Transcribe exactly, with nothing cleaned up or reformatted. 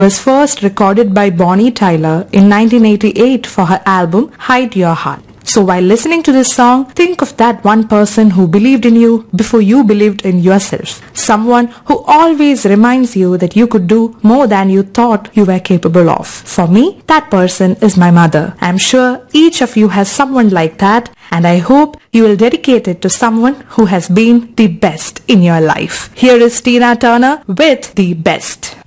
was first recorded by Bonnie Tyler in nineteen eighty-eight for her album Hide Your Heart. So while listening to this song, think of that one person who believed in you before you believed in yourself. Someone who always reminds you that you could do more than you thought you were capable of. For me, that person is my mother. I'm sure each of you has someone like that, and I hope you will dedicate it to someone who has been the best in your life. Here is Tina Turner with The Best.